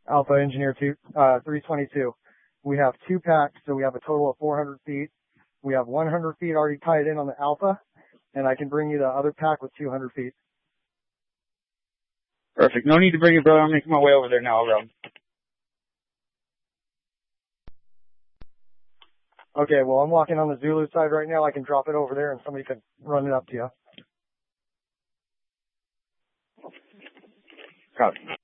Alpha Engineer 322. We have 2 packs, so we have a total of 400 feet. We have 100 feet already tied in on the Alpha, and I can bring you the other pack with 200 feet. Perfect. No need to bring it, brother. I'm making my way over there now, bro. Okay, well, I'm walking on the Zulu side right now. I can drop it over there, and somebody can run it up to you. Copy.